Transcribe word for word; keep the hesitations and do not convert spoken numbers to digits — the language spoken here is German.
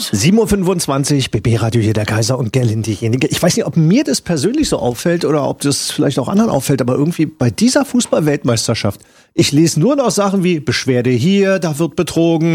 los? sieben Uhr fünfundzwanzig, B B-Radio hier, der Kaiser und Gerlin, diejenige. Ich weiß nicht, ob mir das persönlich so auffällt oder ob das vielleicht auch anderen auffällt, aber irgendwie bei dieser Fußball-Weltmeisterschaft, ich lese nur noch Sachen wie Beschwerde hier, da wird betrogen,